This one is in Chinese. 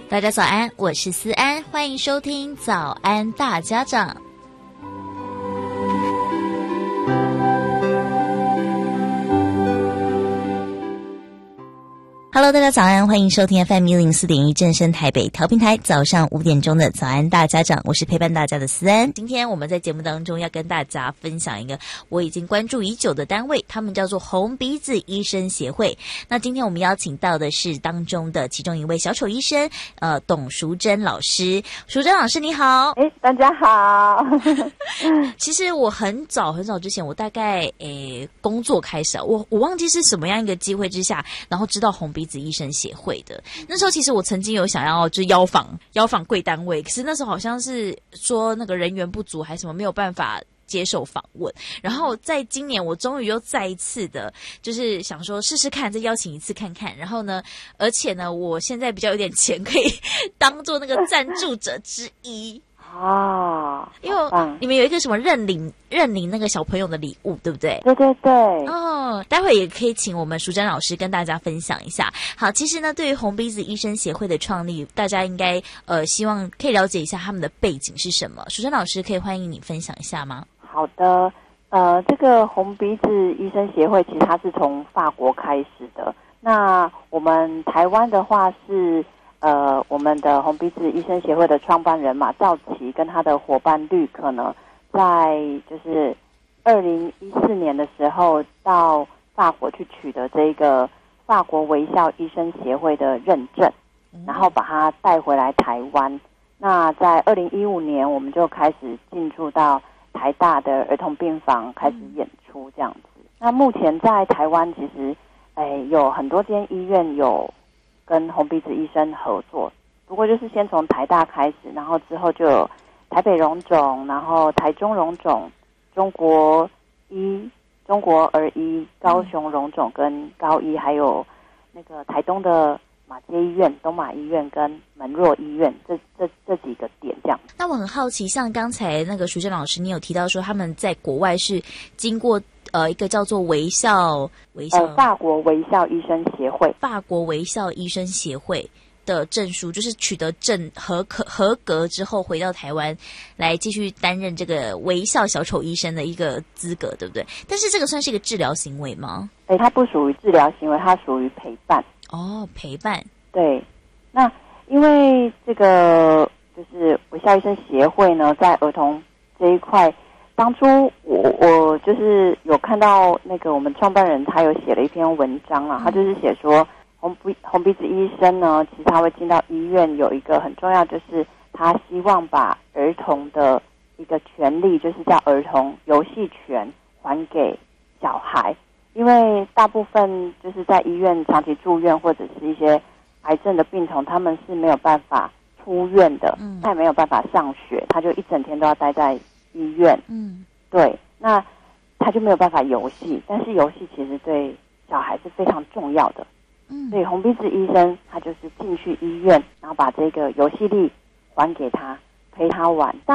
大家早安，我是思安，欢迎收听早安大家长。Hello， 大家早安，欢迎收听 FM 104.1正声台北调频台早上5点钟的早安大家长，我是陪伴大家的思安。今天我们在节目当中要跟大家分享一个我已经关注已久的单位，他们叫做红鼻子医生协会。那今天我们邀请到的是当中的其中一位小丑医生，董淑珍老师。淑珍老师你好。 大家好。 其实我很早之前，我大概工作开始我忘记是什么样一个机会之下，然后知道红鼻子医生协会的。那时候其实我曾经有想要就邀访贵单位，可是那时候好像是说那个人员不足还是什么，没有办法接受访问。然后在今年我终于又再一次的就是想说试试看，再邀请一次看看。然后呢，而且呢我现在比较有点钱，可以当做那个赞助者之一。因为你们有一个什么认领那个小朋友的礼物，对不对？ 对对对。 待会也可以请我们淑珍老师跟大家分享一下。好，其实呢，对于红鼻子医生协会的创立，大家应该希望可以了解一下他们的背景是什么。淑珍老师可以欢迎你分享一下吗？ 好的，这个红鼻子医生协会其实它是从法国开始的。那我们台湾的话是。我们的红鼻子医生协会的创办人马兆琪跟他的伙伴绿可呢，在就是2014年的时候到法国去取得这个法国微笑医生协会的认证，然后把它带回来台湾。那在2015年我们就开始进驻到台大的儿童病房开始演出这样子。那目前在台湾其实有很多间医院有跟红鼻子医生合作，不过就是先从台大开始，然后之后就有台北荣总，然后台中荣总、中国儿医、高雄荣总跟高医，还有那个台东的马偕医院、东马医院跟门若医院，这几个点这样。 那我很好奇，像刚才那个淑珍老师，你有提到说他们在国外是经过一个叫做法国微笑医生协会的证书，就是取得合格之后回到台湾来继续担任这个微笑小丑医生的一个资格，对不对？但是这个算是一个治疗行为吗？ 它不属于治疗行为，它属于陪伴。 陪伴。对。 那因为这个就是微笑医生协会呢，在儿童这一块，当初我就是有看到那个我们创办人他有写了一篇文章他就是写说红鼻子医生呢，其实他会进到医院有一个很重要，就是他希望把儿童的一个权利，就是叫儿童游戏权还给小孩。因为大部分就是在医院长期住院或者是一些癌症的病童，他们是没有办法出院的，他也没有办法上学，他就一整天都要待在医院。对，那他就没有办法游戏，但是游戏其实对小孩是非常重要的。所以红鼻子医生他就是进去医院，然后把这个游戏力还给他，陪他玩。